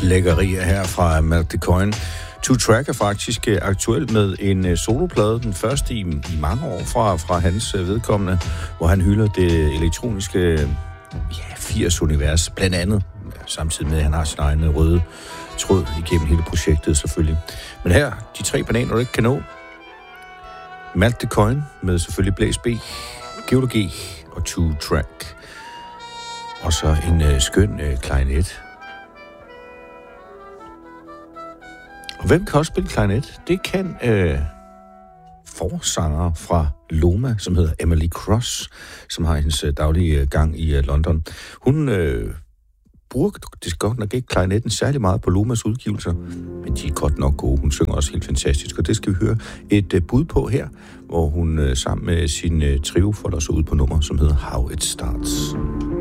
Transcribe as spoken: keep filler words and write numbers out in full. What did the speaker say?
lækkerier her fra Matt DeCoin. Two Track er faktisk aktuelt med en soloplade, den første i, i mange år fra, fra hans vedkommende, hvor han hylder det elektroniske ja, firs-univers, blandt andet, samtidig med, at han har sin egen røde tråd igennem hele projektet selvfølgelig. Men her, de tre bananer, du ikke kan nå. Matt DeCoin med selvfølgelig Blaze B, Geologi og Two Track. Og så en øh, skøn øh, klarinet. Og hvem kan også spille klarinet? Det kan øh, forsanger fra Loma, som hedder Emily Cross, som har hendes øh, daglige øh, gang i øh, London. Hun øh, bruger det godt nok ikke klarinetten særlig meget på Lomas udgivelser, men de er godt nok gode. Hun synger også helt fantastisk, og det skal vi høre et øh, bud på her, hvor hun øh, sammen med sin øh, trio folder sig ud på nummer, som hedder How It Starts.